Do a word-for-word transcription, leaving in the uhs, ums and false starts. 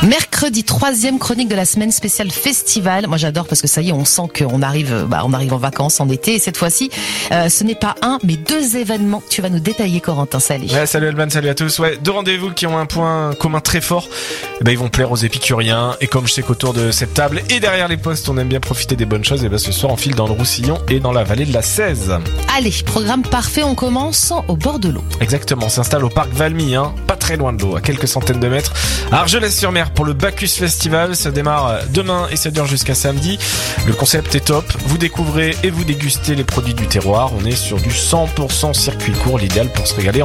Mercredi, troisième chronique de la semaine spéciale festival. Moi j'adore parce que ça y est, on sent qu'on arrive, bah, on arrive en vacances en été. Et cette fois-ci, euh, ce n'est pas un, mais deux événements que tu vas nous détailler, Corentin. Salut. Ouais, salut Alban, salut à tous. Ouais, deux rendez-vous qui ont un point commun très fort. Eh ben, ils vont plaire aux épicuriens. Et comme je sais qu'autour de cette table et derrière les postes, on aime bien profiter des bonnes choses, et ben ce soir on file dans le Roussillon et dans la vallée de la Cèze. Allez, programme parfait. On commence au bord de l'eau. Exactement, on s'installe au parc Valmy, hein, pas très loin de l'eau, à quelques centaines de mètres, à Argelès-sur-Mer pour le Bacchus Festival. Ça démarre demain et ça dure jusqu'à samedi. Le concept est top. Vous découvrez et vous dégustez les produits du terroir. On est sur du cent pour cent circuit court, l'idéal pour se régaler